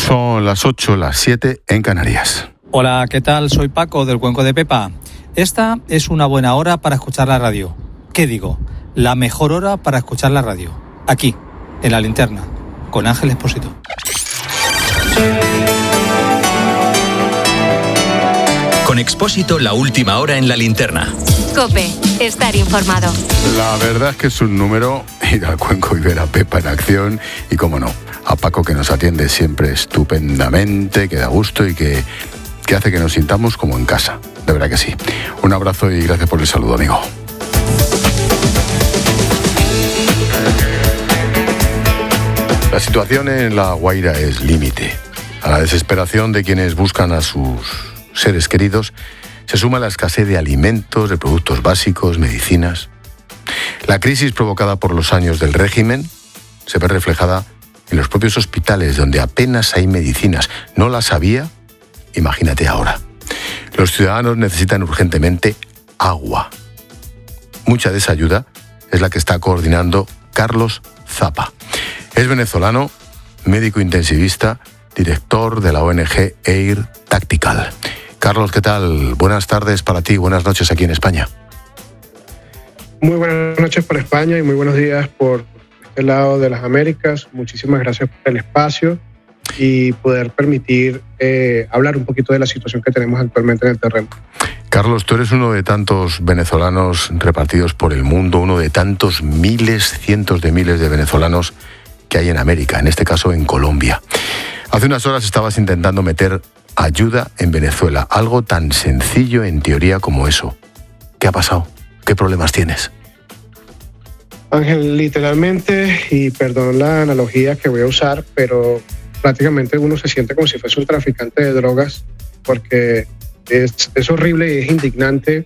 Son las 8, las 7 en Canarias. Hola, ¿qué tal? Soy Paco del Cuenco de Pepa. Esta es una buena hora para escuchar la radio. ¿Qué digo? La mejor hora para escuchar la radio. Aquí, en La Linterna, con Ángel Expósito. Con Expósito, la última hora en La Linterna. COPE, estar informado. La verdad es que es un número ir al Cuenco y ver a Pepa en acción y, cómo no, a Paco, que nos atiende siempre estupendamente, que da gusto y que hace que nos sintamos como en casa. De verdad que sí. Un abrazo y gracias por el saludo, amigo. La situación en La Guaira es límite. A la desesperación de quienes buscan a sus seres queridos se suma la escasez de alimentos, de productos básicos, medicinas. La crisis provocada por los años del régimen se ve reflejada en los propios hospitales, donde apenas hay medicinas. ¿No las había? Imagínate ahora. Los ciudadanos necesitan urgentemente agua. Mucha de esa ayuda es la que está coordinando Carlos Zapa. Es venezolano, médico intensivista, director de la ONG Air Tactical. Carlos, ¿qué tal? Buenas tardes para ti, buenas noches aquí en España. Muy buenas noches por España y muy buenos días por este lado de las Américas. Muchísimas gracias por el espacio y poder permitir hablar un poquito de la situación que tenemos actualmente en el terreno. Carlos, tú eres uno de tantos venezolanos repartidos por el mundo, uno de tantos miles, cientos de miles de venezolanos que hay en América, en este caso en Colombia. Hace unas horas estabas intentando meter ayuda en Venezuela, algo tan sencillo en teoría como eso. ¿Qué ha pasado? ¿Qué problemas tienes? Ángel, literalmente, y perdón la analogía que voy a usar, pero prácticamente uno se siente como si fuese un traficante de drogas, porque es horrible y es indignante.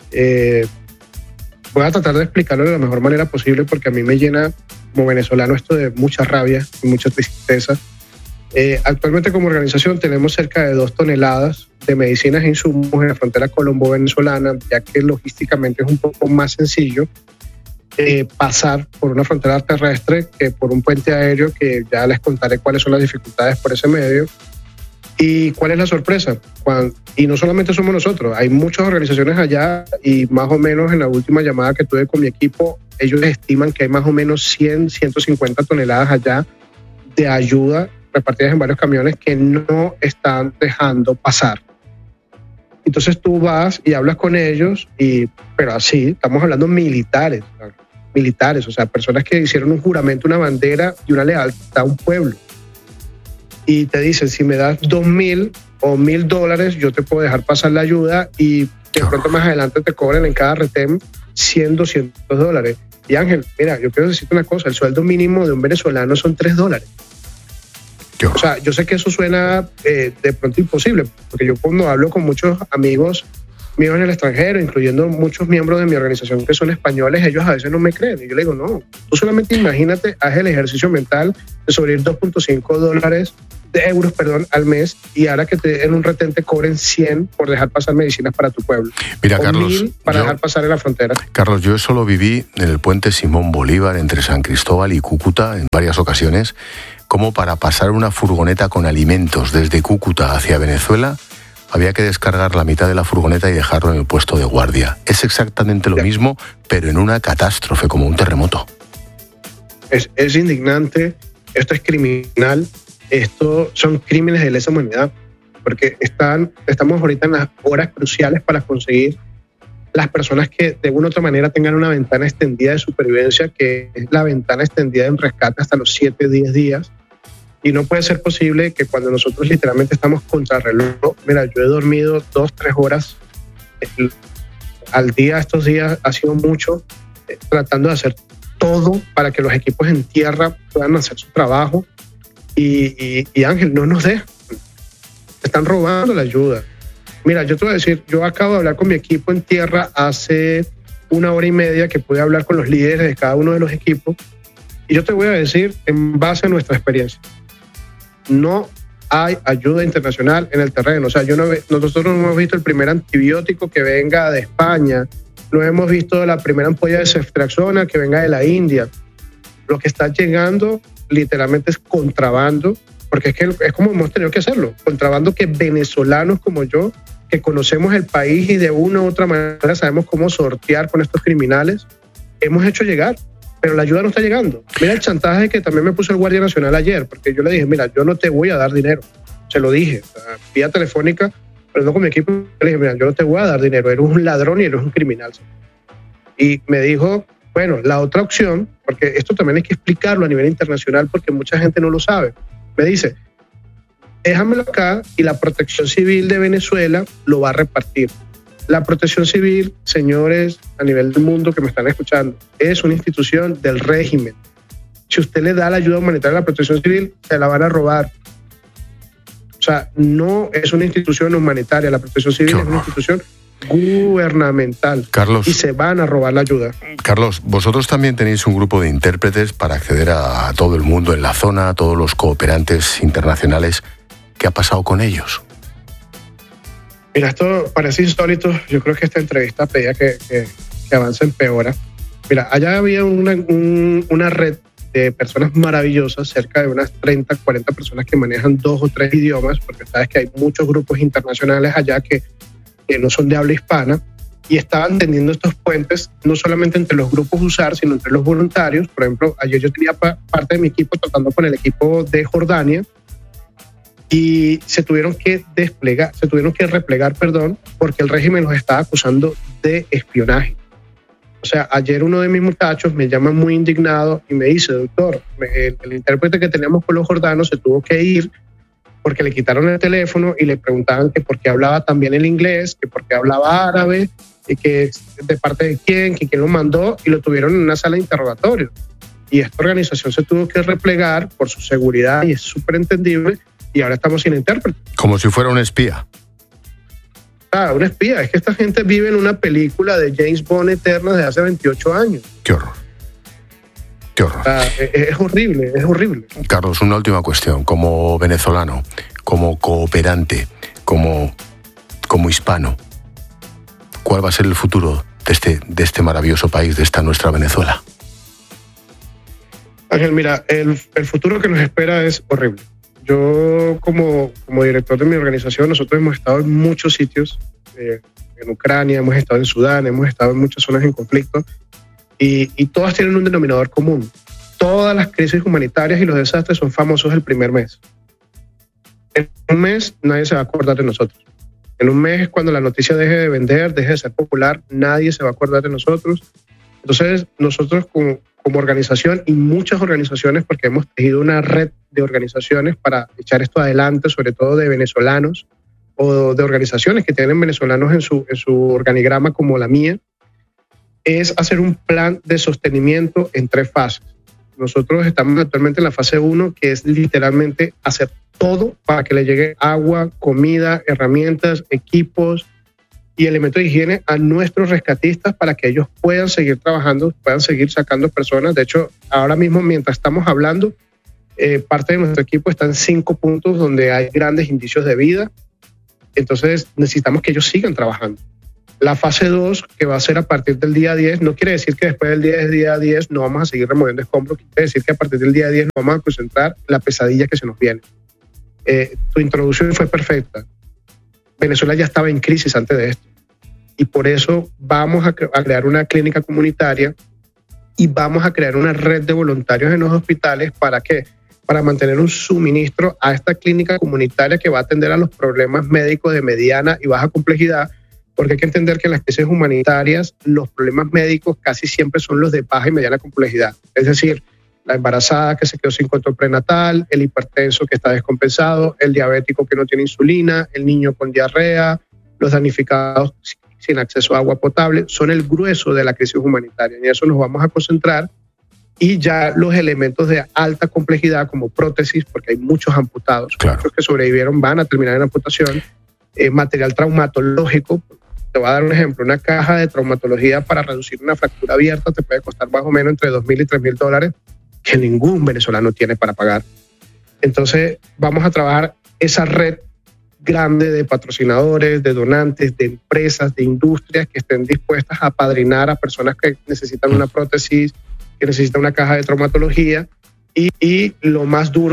Voy a tratar de explicarlo de la mejor manera posible, porque a mí me llena como venezolano esto de mucha rabia y mucha tristeza. Actualmente como organización tenemos cerca de 2 toneladas de medicinas e insumos en la frontera colombo-venezolana, ya que logísticamente es un poco más sencillo pasar por una frontera terrestre que por un puente aéreo, que ya les contaré cuáles son las dificultades por ese medio. ¿Y cuál es la sorpresa? Y no solamente somos nosotros, hay muchas organizaciones allá y más o menos en la última llamada que tuve con mi equipo, ellos estiman que hay más o menos 100, 150 toneladas allá de ayuda repartidas en varios camiones que no están dejando pasar. Entonces tú vas y hablas con ellos, pero así, estamos hablando militares, o sea, personas que hicieron un juramento, una bandera y una lealtad a un pueblo. Y te dicen, si me das $2,000 o $1,000, yo te puedo dejar pasar la ayuda y de pronto más adelante te cobran en cada retén $100, $200. Y Ángel, mira, yo quiero decirte una cosa, el sueldo mínimo de un venezolano son $3. O sea, yo sé que eso suena de pronto imposible, porque yo cuando hablo con muchos amigos míos en el extranjero, incluyendo muchos miembros de mi organización que son españoles, ellos a veces no me creen. Y yo le digo, no, tú solamente imagínate, haz el ejercicio mental de sobrevivir euros al mes, y ahora que en un retén te cobren 100 por dejar pasar medicinas para tu pueblo. Mira, o Carlos, 1,000 para dejar pasar en la frontera. Carlos, yo eso lo viví en el puente Simón Bolívar entre San Cristóbal y Cúcuta en varias ocasiones, como para pasar una furgoneta con alimentos desde Cúcuta hacia Venezuela había que descargar la mitad de la furgoneta y dejarlo en el puesto de guardia. Es exactamente lo mismo, pero en una catástrofe, como un terremoto. Es indignante, esto es criminal, esto son crímenes de lesa humanidad, porque estamos ahorita en las horas cruciales para conseguir las personas que de una u otra manera tengan una ventana extendida de supervivencia, que es la ventana extendida en rescate hasta los 7-10 días. Y no puede ser posible que cuando nosotros literalmente estamos contrarreloj, mira, yo he dormido 2-3 horas al día, estos días ha sido mucho, tratando de hacer todo para que los equipos en tierra puedan hacer su trabajo. Y Ángel, no nos dejan, están robando la ayuda. Mira, yo te voy a decir, yo acabo de hablar con mi equipo en tierra hace 1 hora y media, que pude hablar con los líderes de cada uno de los equipos, y yo te voy a decir, en base a nuestra experiencia, no hay ayuda internacional en el terreno. O sea, nosotros no hemos visto el primer antibiótico que venga de España, no hemos visto la primera ampolla de ceftriaxona que venga de la India. Lo que está llegando literalmente es contrabando porque es que es como hemos tenido que hacerlo, contrabando que venezolanos como yo, que conocemos el país y de una u otra manera sabemos cómo sortear con estos criminales, hemos hecho llegar, pero la ayuda no está llegando. Mira el chantaje que también me puso el Guardia Nacional ayer, porque yo le dije, mira, yo no te voy a dar dinero, se lo dije, vía telefónica, hablando con mi equipo, le dije, mira, yo no te voy a dar dinero, eres un ladrón y eres un criminal. Y me dijo, bueno, la otra opción, porque esto también hay que explicarlo a nivel internacional porque mucha gente no lo sabe, me dice, déjamelo acá y la Protección Civil de Venezuela lo va a repartir. La Protección Civil, señores, a nivel del mundo que me están escuchando, es una institución del régimen. Si usted le da la ayuda humanitaria a la Protección Civil, se la van a robar. O sea, no es una institución humanitaria. La Protección Civil es una institución gubernamental. Carlos, y se van a robar la ayuda. Carlos, vosotros también tenéis un grupo de intérpretes para acceder a todo el mundo en la zona, a todos los cooperantes internacionales. ¿Qué ha pasado con ellos? Mira, esto parece insólito. Yo creo que esta entrevista pedía que avance empeora. Mira, allá había una red de personas maravillosas, cerca de unas 30, 40 personas que manejan 2 o 3 idiomas, porque sabes que hay muchos grupos internacionales allá que no son de habla hispana, y estaban tendiendo estos puentes no solamente entre los grupos USAR, sino entre los voluntarios. Por ejemplo, ayer yo tenía parte de mi equipo tratando con el equipo de Jordania, y se tuvieron que replegar, porque el régimen los estaba acusando de espionaje. O sea, ayer uno de mis muchachos me llama muy indignado y me dice, doctor, el intérprete que teníamos con los jordanos se tuvo que ir porque le quitaron el teléfono y le preguntaban que por qué hablaba también el inglés, que por qué hablaba árabe, y que de parte de quién, que quién lo mandó, y lo tuvieron en una sala de interrogatorio. Y esta organización se tuvo que replegar por su seguridad, y es súper entendible, y ahora estamos sin intérprete. Como si fuera un espía. Ah, una espía. Es que esta gente vive en una película de James Bond eterna de hace 28 años. Qué horror. Qué horror. Es horrible, es horrible. Carlos, una última cuestión. Como venezolano, como cooperante, como hispano, ¿cuál va a ser el futuro de este maravilloso país, de esta nuestra Venezuela? Ángel, mira, el futuro que nos espera es horrible. Yo, como director de mi organización, nosotros hemos estado en muchos sitios, en Ucrania, hemos estado en Sudán, hemos estado en muchas zonas en conflicto, y todas tienen un denominador común. Todas las crisis humanitarias y los desastres son famosos el primer mes. En un mes nadie se va a acordar de nosotros. En un mes, cuando la noticia deje de vender, deje de ser popular, nadie se va a acordar de nosotros. Entonces, nosotros como organización y muchas organizaciones, porque hemos tejido una red de organizaciones para echar esto adelante, sobre todo de venezolanos o de organizaciones que tienen venezolanos en su organigrama como la mía, es hacer un plan de sostenimiento en 3 fases. Nosotros estamos actualmente en la fase 1, que es literalmente hacer todo para que le llegue agua, comida, herramientas, equipos y elementos de higiene a nuestros rescatistas para que ellos puedan seguir trabajando, puedan seguir sacando personas. De hecho, ahora mismo, mientras estamos hablando, parte de nuestro equipo está en 5 puntos donde hay grandes indicios de vida. Entonces, necesitamos que ellos sigan trabajando. La fase 2, que va a ser a partir del día 10, no quiere decir que después del día 10 no vamos a seguir removiendo escombros, quiere decir que a partir del día 10 nos vamos a concentrar en la pesadilla que se nos viene. Tu introducción fue perfecta. Venezuela ya estaba en crisis antes de esto, y por eso vamos a crear una clínica comunitaria y vamos a crear una red de voluntarios en los hospitales. ¿Para qué? Para mantener un suministro a esta clínica comunitaria que va a atender a los problemas médicos de mediana y baja complejidad, porque hay que entender que en las crisis humanitarias los problemas médicos casi siempre son los de baja y mediana complejidad. Es decir, la embarazada que se quedó sin control prenatal, el hipertenso que está descompensado, el diabético que no tiene insulina, el niño con diarrea, los damnificados sin acceso a agua potable, son el grueso de la crisis humanitaria. Y en eso nos vamos a concentrar. Y ya los elementos de alta complejidad como prótesis, porque hay muchos amputados, claro, muchos que sobrevivieron van a terminar en amputación, material traumatológico. Te voy a dar un ejemplo, una caja de traumatología para reducir una fractura abierta te puede costar más o menos entre $2,000 y $3,000 que ningún venezolano tiene para pagar. Entonces vamos a trabajar esa red grande de patrocinadores, de donantes, de empresas, de industrias que estén dispuestas a apadrinar a personas que necesitan una prótesis, que necesitan una caja de traumatología, y lo más duro,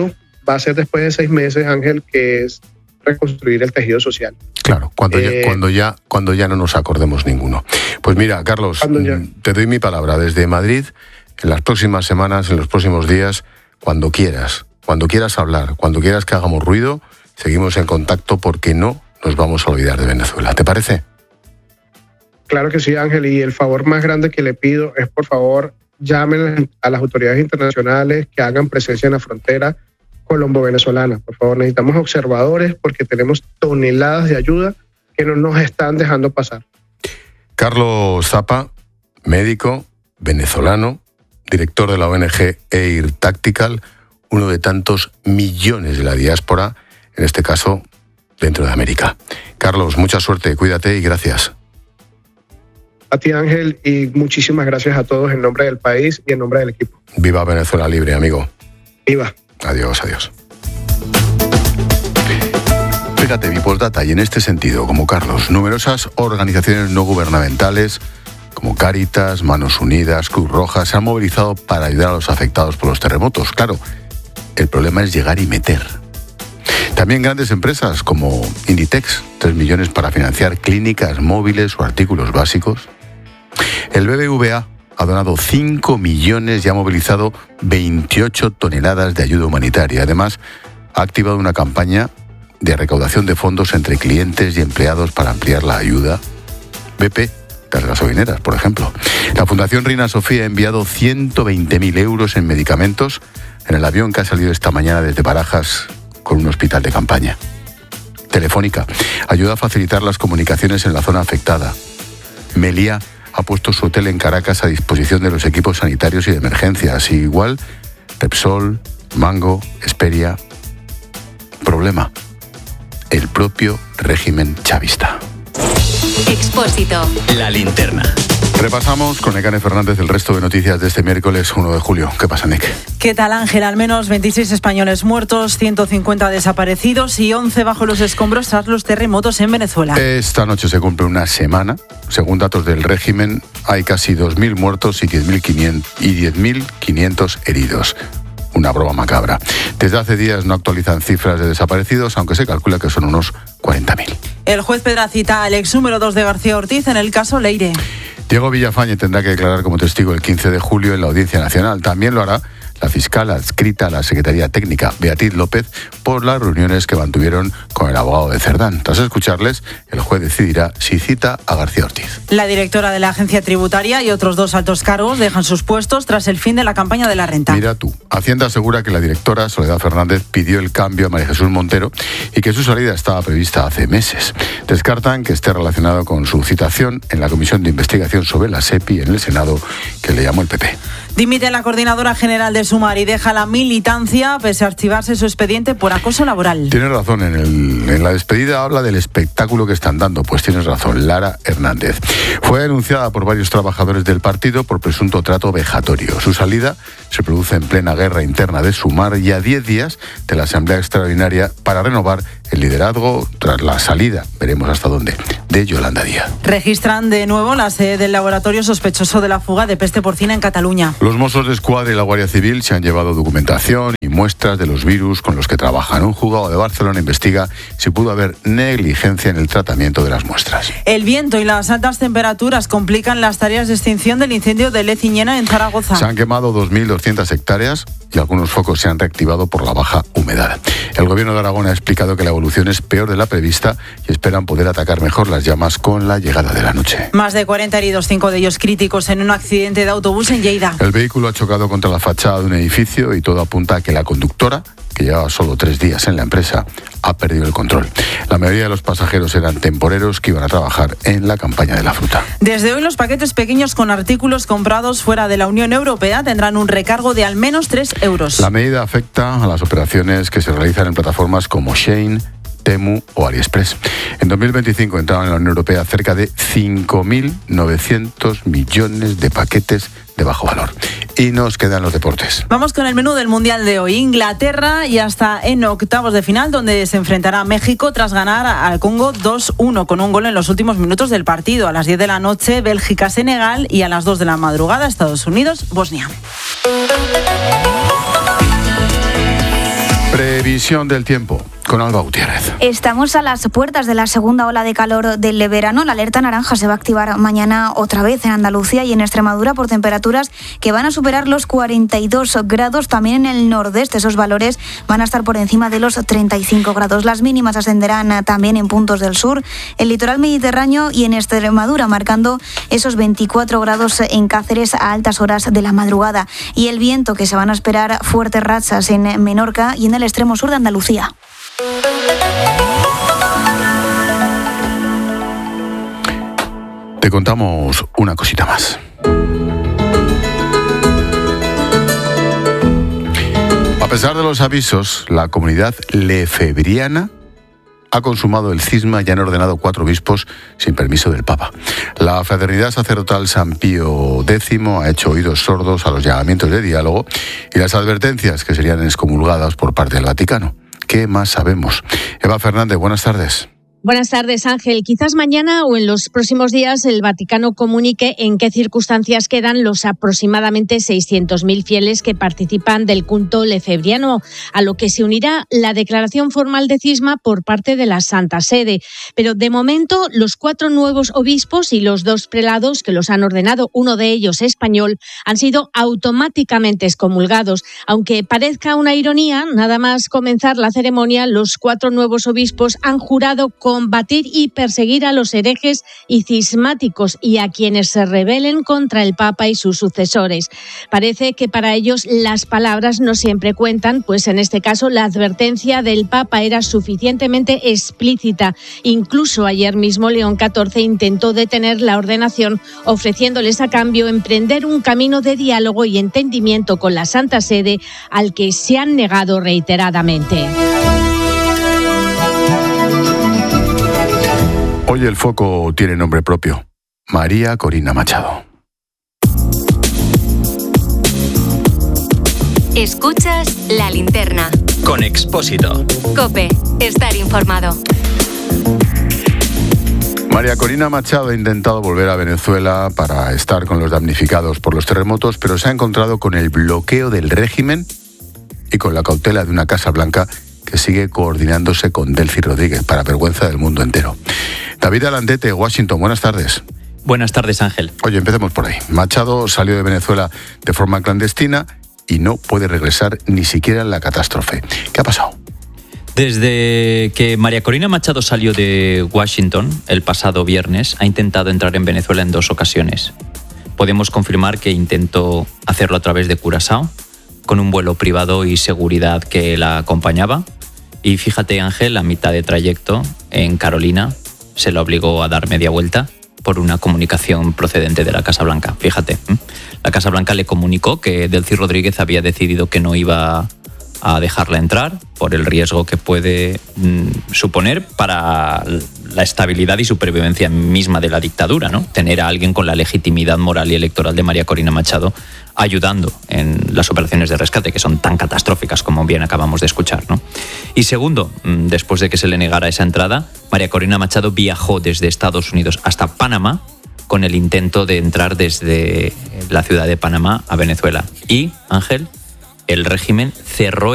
va a ser después de 6 meses, Ángel, que es reconstruir el tejido social. Claro, cuando ya no nos acordemos ninguno. Pues mira, Carlos, te doy mi palabra. Desde Madrid, en las próximas semanas, en los próximos días, cuando quieras hablar, cuando quieras que hagamos ruido, seguimos en contacto porque no nos vamos a olvidar de Venezuela. ¿Te parece? Claro que sí, Ángel, y el favor más grande que le pido es, por favor, llamen a las autoridades internacionales que hagan presencia en la frontera colombo-venezolana. Por favor, necesitamos observadores porque tenemos toneladas de ayuda que no nos están dejando pasar. Carlos Zapa, médico venezolano, director de la ONG Air Tactical, uno de tantos millones de la diáspora, en este caso dentro de América. Carlos, mucha suerte, cuídate y gracias. A ti, Ángel, y muchísimas gracias a todos en nombre del país y en nombre del equipo. Viva Venezuela libre, amigo. Viva. Adiós. Fíjate, mi postdata, y en este sentido, como Carlos, numerosas organizaciones no gubernamentales, como Cáritas, Manos Unidas, Cruz Roja, se han movilizado para ayudar a los afectados por los terremotos. Claro, el problema es llegar y meter. También grandes empresas como Inditex, 3 millones para financiar clínicas móviles o artículos básicos. El BBVA ha donado 5 millones y ha movilizado 28 toneladas de ayuda humanitaria. Además, ha activado una campaña de recaudación de fondos entre clientes y empleados para ampliar la ayuda. BP, de las gasolineras, por ejemplo. La Fundación Reina Sofía ha enviado 120.000 euros en medicamentos en el avión que ha salido esta mañana desde Barajas con un hospital de campaña. Telefónica ayuda a facilitar las comunicaciones en la zona afectada. Meliá ha puesto su hotel en Caracas a disposición de los equipos sanitarios y de emergencia. Así igual, Repsol, Mango, Esperia. Problema: el propio régimen chavista. Expósito. La linterna. Repasamos con Nekane Fernández el resto de noticias de este miércoles 1 de julio. ¿Qué pasa, Nek? ¿Qué tal, Ángel? Al menos 26 españoles muertos, 150 desaparecidos y 11 bajo los escombros tras los terremotos en Venezuela. Esta noche se cumple una semana. Según datos del régimen, hay casi 2.000 muertos y 10.500 heridos. Una broma macabra. Desde hace días no actualizan cifras de desaparecidos, aunque se calcula que son unos 40.000. El juez Pedracita al ex número 2 de García Ortiz en el caso Leire. Diego Villafañe tendrá que declarar como testigo el 15 de julio en la Audiencia Nacional. También lo hará la fiscal adscrita a la Secretaría Técnica, Beatriz López, por las reuniones que mantuvieron con el abogado de Cerdán. Tras escucharles, el juez decidirá si cita a García Ortiz. La directora de la Agencia Tributaria y otros 2 altos cargos dejan sus puestos tras el fin de la campaña de la renta. Mira tú, Hacienda asegura que la directora, Soledad Fernández, pidió el cambio a María Jesús Montero y que su salida estaba prevista hace meses. Descartan que esté relacionado con su citación en la Comisión de Investigación sobre la SEPI en el Senado, que le llamó el PP. Dimite la coordinadora general de Sumar y deja la militancia pese a archivarse su expediente por acoso laboral. Tienes razón, en la despedida habla del espectáculo que están dando. Pues tienes razón, Lara Hernández. Fue denunciada por varios trabajadores del partido por presunto trato vejatorio. Su salida se produce en plena guerra interna de Sumar y a 10 días de la Asamblea Extraordinaria para renovar el liderazgo tras la salida, veremos hasta dónde, de Yolanda Díaz. Registran de nuevo la sede del laboratorio sospechoso de la fuga de peste porcina en Cataluña. Los Mossos d'Esquadra y la Guardia Civil se han llevado documentación y muestras de los virus con los que trabajan. Un juzgado de Barcelona investiga si pudo haber negligencia en el tratamiento de las muestras. El viento y las altas temperaturas complican las tareas de extinción del incendio de Leciñena en Zaragoza. Se han quemado 2.200 hectáreas y algunos focos se han reactivado por la baja humedad. El gobierno de Aragón ha explicado que la evolución es peor de la prevista y esperan poder atacar mejor las llamas con la llegada de la noche. Más de 40 heridos, 5 de ellos críticos en un accidente de autobús en Lleida. El vehículo ha chocado contra la fachada de un edificio y todo apunta a que la conductora, que llevaba solo 3 días en la empresa, ha perdido el control. La mayoría de los pasajeros eran temporeros que iban a trabajar en la campaña de la fruta. Desde hoy los paquetes pequeños con artículos comprados fuera de la Unión Europea tendrán un recargo de al menos 3 euros. La medida afecta a las operaciones que se realizan en plataformas como Shein, Temu o AliExpress. En 2025 entraron en la Unión Europea cerca de 5.900 millones de paquetes de bajo valor. Y nos quedan los deportes. Vamos con el menú del Mundial de hoy. Inglaterra y hasta en octavos de final, donde se enfrentará a México tras ganar al Congo 2-1 con un gol en los últimos minutos del partido. A las 10 de la noche, Bélgica-Senegal y a las 2 de la madrugada, Estados Unidos-Bosnia. Previsión del tiempo con Alba Gutiérrez. Estamos a las puertas de la segunda ola de calor del verano. La alerta naranja se va a activar mañana otra vez en Andalucía y en Extremadura por temperaturas que van a superar los 42 grados. También en el nordeste esos valores van a estar por encima de los 35 grados. Las mínimas ascenderán también en puntos del sur, el litoral mediterráneo y en Extremadura, marcando esos 24 grados en Cáceres a altas horas de la madrugada. Y el viento, que se van a esperar fuertes rachas en Menorca y en el extremo sur de Andalucía. Te contamos una cosita más. A pesar de los avisos, la comunidad lefebriana ha consumado el cisma y han ordenado 4 obispos sin permiso del Papa. La Fraternidad Sacerdotal San Pío X ha hecho oídos sordos a los llamamientos de diálogo y las advertencias que serían excomulgadas por parte del Vaticano. ¿Qué más sabemos? Eva Fernández, buenas tardes. Buenas tardes, Ángel. Quizás mañana o en los próximos días el Vaticano comunique en qué circunstancias quedan los aproximadamente 600.000 fieles que participan del culto lefebriano, a lo que se unirá la declaración formal de cisma por parte de la Santa Sede. Pero de momento los 4 nuevos obispos y los 2 prelados que los han ordenado, uno de ellos español, han sido automáticamente excomulgados. Aunque parezca una ironía, nada más comenzar la ceremonia, los 4 nuevos obispos han jurado combatir y perseguir a los herejes y cismáticos y a quienes se rebelen contra el Papa y sus sucesores. Parece que para ellos las palabras no siempre cuentan, pues en este caso la advertencia del Papa era suficientemente explícita. Incluso ayer mismo León XIV intentó detener la ordenación, ofreciéndoles a cambio emprender un camino de diálogo y entendimiento con la Santa Sede, al que se han negado reiteradamente. Hoy el foco tiene nombre propio: María Corina Machado. Escuchas La Linterna. Con Expósito. COPE. Estar informado. María Corina Machado ha intentado volver a Venezuela para estar con los damnificados por los terremotos, pero se ha encontrado con el bloqueo del régimen y con la cautela de una Casa Blanca que sigue coordinándose con Delcy Rodríguez, para vergüenza del mundo entero. David Alandete, Washington, buenas tardes. Buenas tardes, Ángel. Oye, empecemos por ahí. Machado salió de Venezuela de forma clandestina y no puede regresar ni siquiera en la catástrofe. ¿Qué ha pasado? Desde que María Corina Machado salió de Washington el pasado viernes, ha intentado entrar en Venezuela en 2 ocasiones. Podemos confirmar que intentó hacerlo a través de Curazao, con un vuelo privado y seguridad que la acompañaba. Y fíjate, Ángel, a mitad de trayecto en Carolina se la obligó a dar media vuelta por una comunicación procedente de la Casa Blanca. Fíjate, la Casa Blanca le comunicó que Delcy Rodríguez había decidido que no iba a dejarla entrar por el riesgo que puede suponer para la estabilidad y supervivencia misma de la dictadura, ¿no? Tener a alguien con la legitimidad moral y electoral de María Corina Machado ayudando en las operaciones de rescate, que son tan catastróficas como bien acabamos de escuchar, ¿no? Y segundo, después de que se le negara esa entrada, María Corina Machado viajó desde Estados Unidos hasta Panamá con el intento de entrar desde la ciudad de Panamá a Venezuela. Y, Ángel, el régimen cerró